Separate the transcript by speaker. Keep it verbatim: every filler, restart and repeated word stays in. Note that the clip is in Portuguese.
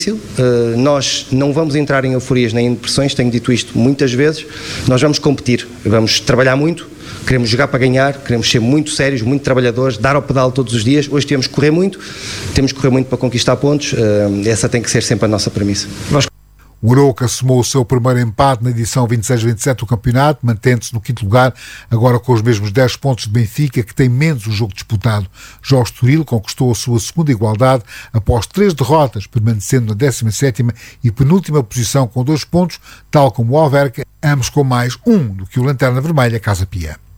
Speaker 1: Uh, nós não vamos entrar em euforias nem em depressões, tenho dito isto muitas vezes. Nós vamos competir, vamos trabalhar muito, queremos jogar para ganhar, queremos ser muito sérios, muito trabalhadores, dar ao pedal todos os dias. Hoje temos que correr muito, temos que correr muito para conquistar pontos. Uh, essa tem que ser sempre a nossa premissa. Nós...
Speaker 2: O Arouca somou o seu primeiro empate na edição vinte e seis vinte e sete do campeonato, mantendo-se no quinto lugar, agora com os mesmos dez pontos de Benfica, que tem menos um jogo disputado. Já o Estoril conquistou a sua segunda igualdade após três derrotas, permanecendo na décima sétima e penúltima posição com dois pontos, tal como o Alverca, ambos com mais um do que o Lanterna Vermelha Casa Pia.